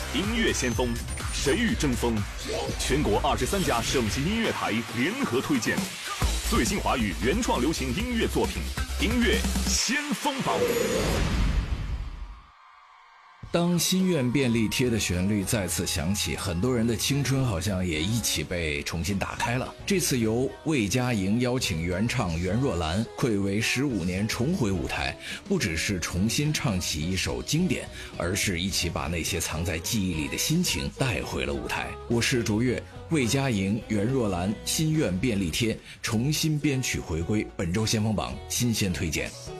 音乐先锋，谁与争锋？全国23家省级音乐台联合推荐最新华语原创流行音乐作品，音乐先锋榜。 当心愿便利贴的旋律再次响起，很多人的青春好像也一起被重新打开了。这次由魏佳莹邀请原唱袁若兰，暌违15年重回舞台，不只是重新唱起一首经典，而是一起把那些藏在记忆里的心情带回了舞台。我是卓越，魏佳莹、袁若兰心愿便利贴重新编曲回归，本周先锋榜新鲜推荐。